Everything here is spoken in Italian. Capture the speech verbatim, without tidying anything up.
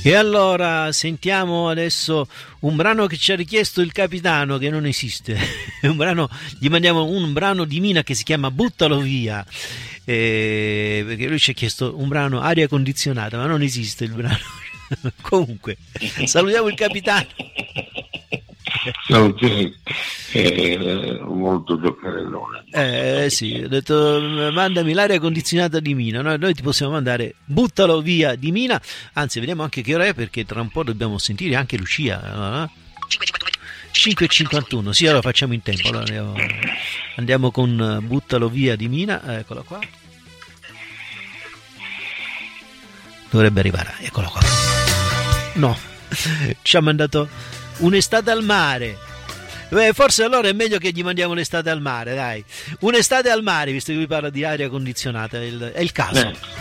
E allora sentiamo adesso un brano che ci ha richiesto il capitano, che non esiste. un brano, gli mandiamo un brano di Mina che si chiama Buttalo via, eh, perché lui ci ha chiesto un brano aria condizionata, ma non esiste il brano. Comunque salutiamo il capitano. No, è molto zuccherellone. Eh sì, ho detto mandami l'aria condizionata di Mina, noi, noi ti possiamo mandare Buttalo via di Mina, anzi vediamo anche che ora è, perché tra un po' dobbiamo sentire anche Lucia, no? cinque e cinquantuno, sì, allora facciamo in tempo, allora andiamo, andiamo con Buttalo via di Mina, eccola qua, dovrebbe arrivare, eccola qua, no, ci ha mandato un'estate al mare. Beh, forse allora è meglio che gli mandiamo l'estate al mare, dai. Un'estate al mare, visto che lui parla di aria condizionata, è il, è il caso. Eh.